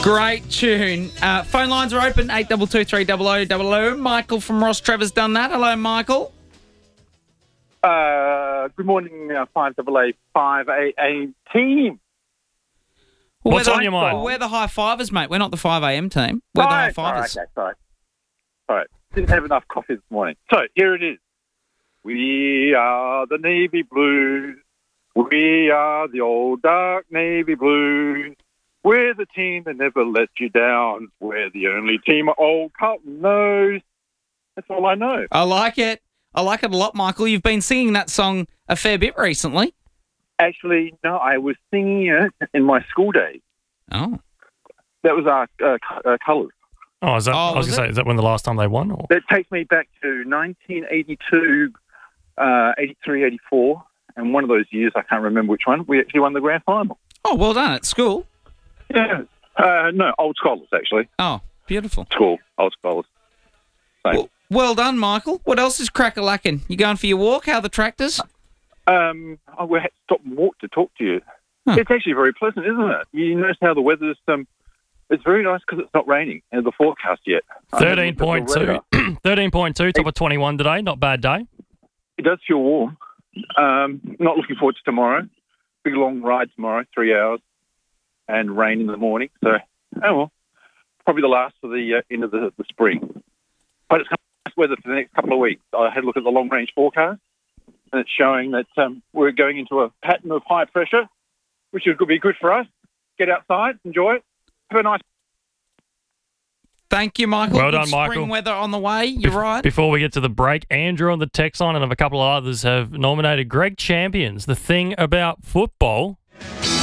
Great tune. Phone lines are open, 8223 0000. Michael from Ross Trevor's done that. Hello, Michael. Good morning, 5AA5AA team. What's on your mind? We're the high fivers, mate. We're not the 5am team. We're the high fivers. All right. Didn't have enough coffee this morning. So here it is. We are the Navy Blues. We are the old dark Navy Blues. We're the team that never let you down. We're the only team old Carlton knows. That's all I know. I like it. I like it a lot, Michael. You've been singing that song a fair bit recently. Actually, no, I was singing it in my school days. Oh. That was our colours. Oh, is that? I was going to say, is that when the last time they won? Or? That takes me back to 1982, 83, 84, and one of those years, I can't remember which one, we actually won the grand final. Oh, well done. At school? Yeah. No, Old Scholars, actually. Oh, beautiful. School, Old Scholars. Same. Well done, Michael. What else is crack-a-lacking? You going for your walk? How are the tractors? We had to stop and walk to talk to you. Huh. It's actually very pleasant, isn't it? You notice how the weather's... it's very nice because it's not raining in the forecast yet. 13.2. 13.2, top of 21 today. Not bad day. It does feel warm. Not looking forward to tomorrow. Big long ride tomorrow, 3 hours, and rain in the morning. So, probably the last of the end of the spring. But it's nice weather for the next couple of weeks. I had a look at the long-range forecast, and it's showing that we're going into a pattern of high pressure, which could be good for us. Get outside, enjoy it. Have a nice... Thank you, Michael. Well done, Good Michael. Spring weather on the way. You're right. Before we get to the break, Andrew on the text line and a couple of others have nominated Greg Champions, The Thing About Football.